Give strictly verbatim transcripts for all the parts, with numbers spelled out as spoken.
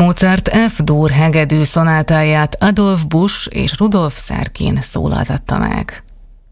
Mozart F-dur hegedű szonátáját Adolf Busch és Rudolf Serkin szólaltatta meg.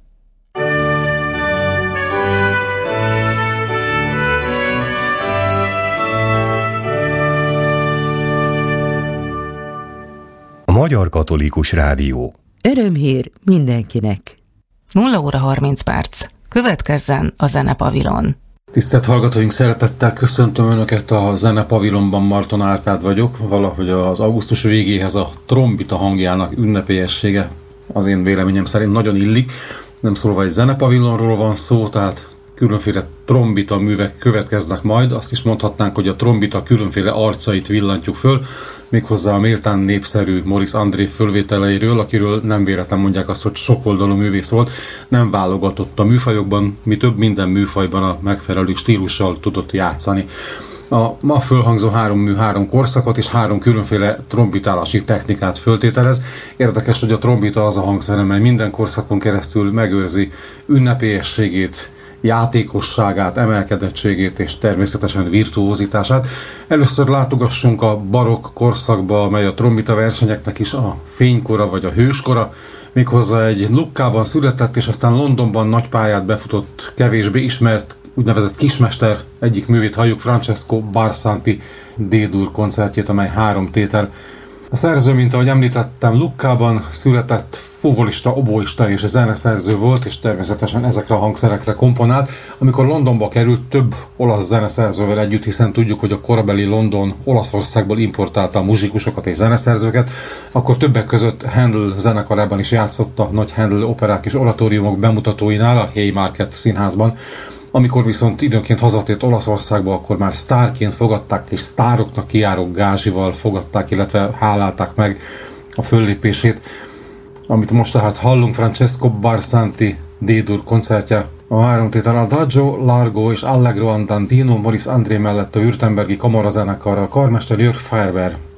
A Magyar Katolikus Rádió. Örömhír mindenkinek. nulla óra harminc perc. Következzen a Zenepavilon. Tisztelt hallgatóink, szeretettel köszöntöm Önöket a Zenepavilonban. Marton Árpád vagyok. Valahogy az augusztus végéhez a trombita hangjának ünnepélyessége az én véleményem szerint nagyon illik. Nem szólva egy Zenepavilonról van szó, tehát különféle trombita művek következnek majd. Azt is mondhatnánk, hogy a trombita különféle arcait villantjuk föl, méghozzá a méltán népszerű Maurice André fölvételeiről, akiről nem véletlen mondják azt, hogy sokoldalú művész volt, nem válogatott a műfajokban, mi több minden műfajban a megfelelő stílussal tudott játszani. A ma fölhangzó három mű három korszakot és három különféle trombitálási technikát föltételez. Érdekes, hogy a trombita az a hangszer, amely minden korszakon keresztül megőrzi ünnepélyességét, játékosságát, emelkedettségét és természetesen virtuózitását. Először látogassunk a barokk korszakba, amely a trombita versenyeknek is a fénykora vagy a hőskora, méghozzá egy Luccában született és aztán Londonban nagy pályát befutott, kevésbé ismert úgynevezett kismester egyik művét halljuk, Francesco Barsanti D-dur koncertjét, amely három tétel. A szerző, mint ahogy említettem, Luccában született, fuvolista, oboista és zeneszerző volt, és természetesen ezekre a hangszerekre komponált. Amikor Londonba került, több olasz zeneszerzővel együtt, hiszen tudjuk, hogy a korabeli London Olaszországból importálta a muzsikusokat és zeneszerzőket, akkor többek között Handel zenekarában is játszott a nagy Handel operák és oratóriumok bemutatóinál, a Haymarket színházban. Amikor viszont időnként hazatért Olaszországba, akkor már sztárként fogadták, és sztároknak kijáró gázsival fogadták, illetve hálálták meg a föllépését. Amit most tehát hallunk, Francesco Barsanti D-dur koncertje, a három tétel Adagio, Largo és Allegro andantino, Maurice André mellett a württembergi kamarazenekarral, karmester Jörg Ferber